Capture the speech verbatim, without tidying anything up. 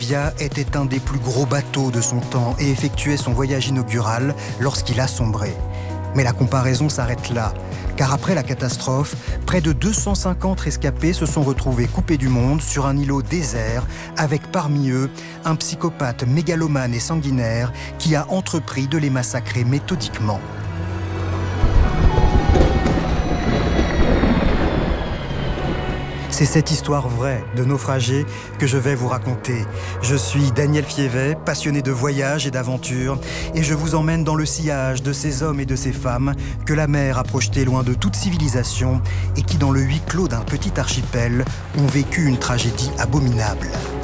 Navia était un des plus gros bateaux de son temps et effectuait son voyage inaugural lorsqu'il a sombré. Mais la comparaison s'arrête là, car après la catastrophe, près de deux cent cinquante rescapés se sont retrouvés coupés du monde sur un îlot désert, avec parmi eux un psychopathe mégalomane et sanguinaire qui a entrepris de les massacrer méthodiquement. C'est cette histoire vraie de naufragés que je vais vous raconter. Je suis Daniel Fievet, passionné de voyage et d'aventure, et je vous emmène dans le sillage de ces hommes et de ces femmes que la mer a projetés loin de toute civilisation et qui, dans le huis clos d'un petit archipel, ont vécu une tragédie abominable.